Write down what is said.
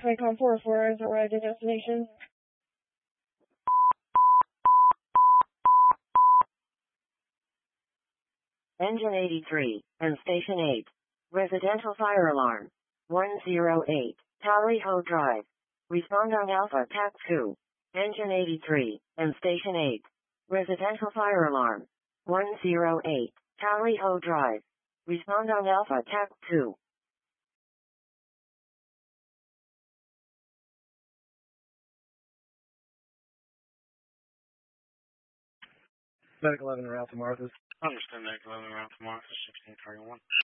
Icon 404 has arrived at destination. Engine 83, and Station 8. Residential fire alarm. 108, Tally-Ho Drive. Respond on Alpha TAC 2. Engine 83, and Station 8. Residential fire alarm. 108, Tally-Ho Drive. Respond on Alpha TAC 2. Medic 11 route to Martha's. Understand that 11 around to Martha, 1631.